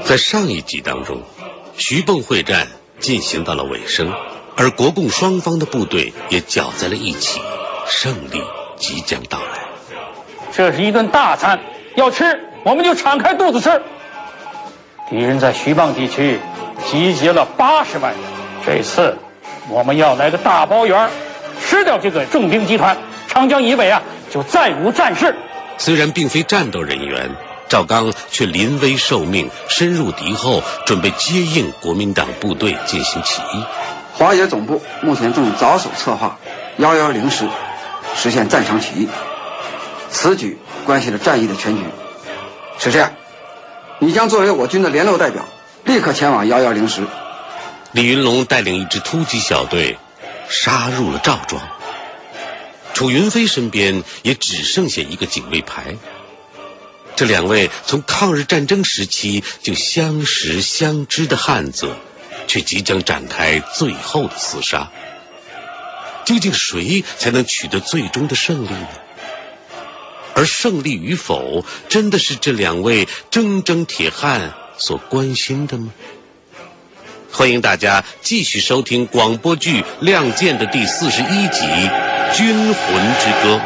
在上一集当中，徐蚌会战进行到了尾声，而国共双方的部队也搅在了一起，胜利即将到来。 这是一顿大餐，要吃我们就敞开肚子吃。敌人在徐蚌地区集结了80万人，这次我们要来个大包圆，吃掉这个重兵集团，长江以北就再无战事。 虽然并非战斗人员，赵刚却临危受命，深入敌后，准备接应国民党部队进行起义。 华野总部目前正着手策划110师实现战场起义，此举关系了战役的全局。是这样，你将作为我军的联络代表，立刻前往110师。 李云龙带领一支突击小队杀入了赵庄，楚云飞身边也只剩下一个警卫排。这两位从抗日战争时期就相识相知的汉子，却即将展开最后的厮杀。究竟谁才能取得最终的胜利呢？而胜利与否，真的是这两位铮铮铁汉所关心的吗？欢迎大家继续收听广播剧《亮剑》的第41集《军魂之歌》。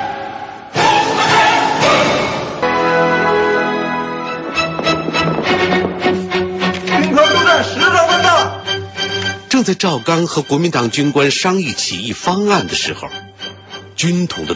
军团作战10多分钟。 正在赵刚和国民党军官商议起义方案的时候，军统的